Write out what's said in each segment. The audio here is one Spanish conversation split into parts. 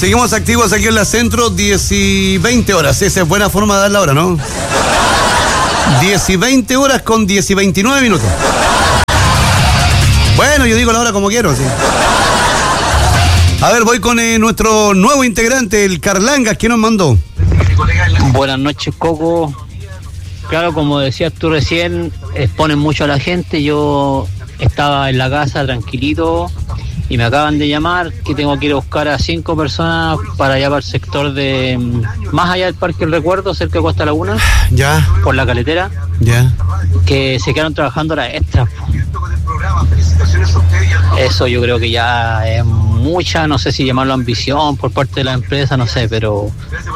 Seguimos activos aquí en la Centro, 10 y 20 horas. Esa es buena forma de dar la hora, ¿no? 10 y 20 horas con 10 y 29 minutos. Bueno, yo digo la hora como quiero, sí. A ver, voy con nuestro nuevo integrante, el Carlangas, ¿quién nos mandó? Buenas noches, Coco. Claro, como decías tú recién, exponen mucho a la gente. Yo estaba en la casa tranquilito y me acaban de llamar que tengo que ir a buscar a 5 personas para allá para el sector de más allá del Parque El Recuerdo, cerca de Costa Laguna. Ya. Por la Caletera. Ya. Que se quedaron trabajando horas extras. Eso yo creo que ya es mucha, no sé si llamarlo ambición por parte de la empresa, no sé, pero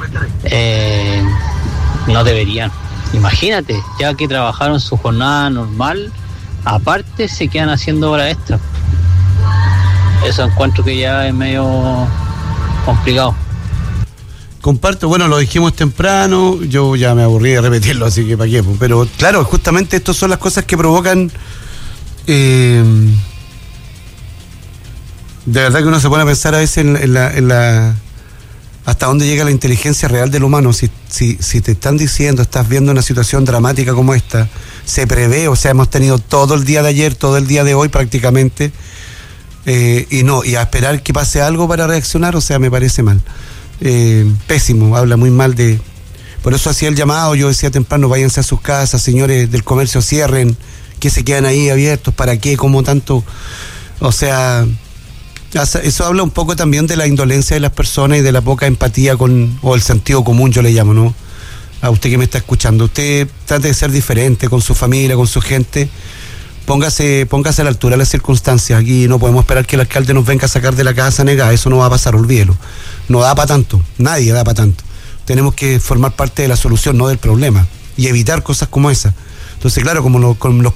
no deberían. Imagínate, ya que trabajaron su jornada normal, aparte se quedan haciendo horas extras. Eso encuentro que ya es medio complicado. Comparto, bueno, lo dijimos temprano, yo ya me aburrí de repetirlo, así que para qué, pero claro, justamente estas son las cosas que provocan de verdad que uno se pone a pensar a veces en la hasta dónde llega la inteligencia real del humano. Si te están diciendo, estás viendo una situación dramática como esta, se prevé, o sea, hemos tenido todo el día de ayer, todo el día de hoy prácticamente, y a esperar que pase algo para reaccionar, o sea, me parece mal. Pésimo, habla muy mal de... Por eso hacía el llamado, yo decía temprano, váyanse a sus casas, señores del comercio, cierren, que se quedan ahí abiertos, ¿para qué? Como tanto, o sea, eso habla un poco también de la indolencia de las personas y de la poca empatía o el sentido común, yo le llamo, ¿no? A usted que me está escuchando, usted trate de ser diferente con su familia, con su gente, póngase a la altura de las circunstancias. Aquí no podemos esperar que el alcalde nos venga a sacar de la casa negada, eso no va a pasar, olvídelo. No da para tanto, nadie da para tanto. Tenemos que formar parte de la solución, no del problema, y evitar cosas como esa. Entonces, claro, como los